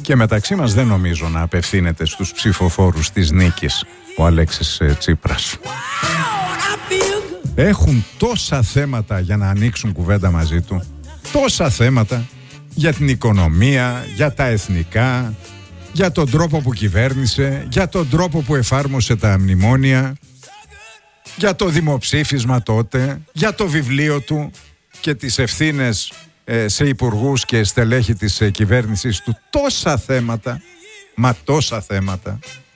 Και μεταξύ μας δεν νομίζω να απευθύνεται στους ψηφοφόρους της νίκης ο Αλέξης Τσίπρας. Έχουν τόσα θέματα για να ανοίξουν κουβέντα μαζί του. Τόσα θέματα για την οικονομία, για τα εθνικά, για τον τρόπο που κυβέρνησε, για τον τρόπο που εφάρμοσε τα μνημόνια, για το δημοψήφισμα τότε, για το βιβλίο του και τις ευθύνες σε υπουργούς και στελέχη της κυβέρνησης του. Τόσα θέματα, μα τόσα θέματα.